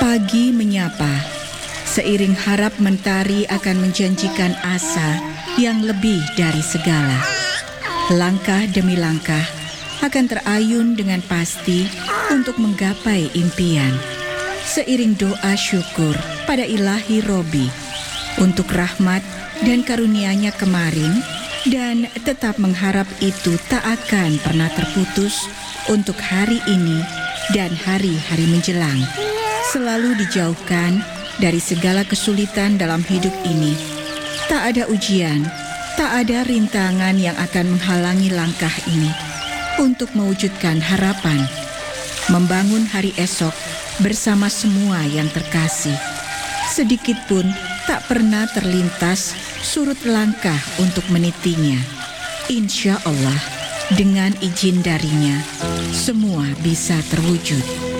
Pagi menyapa, seiring harap mentari akan menjanjikan asa yang lebih dari segala. Langkah demi langkah akan terayun dengan pasti untuk menggapai impian. Seiring doa syukur pada Ilahi Robi untuk rahmat dan karunia-Nya kemarin, dan tetap mengharap itu tak akan pernah terputus untuk hari ini dan hari-hari menjelang. Selalu dijauhkan dari segala kesulitan dalam hidup ini. Tak ada ujian, tak ada rintangan yang akan menghalangi langkah ini untuk mewujudkan harapan, membangun hari esok bersama semua yang terkasih. Sedikit pun tak pernah terlintas surut langkah untuk menitinya. Insya Allah, dengan izin darinya, semua bisa terwujud.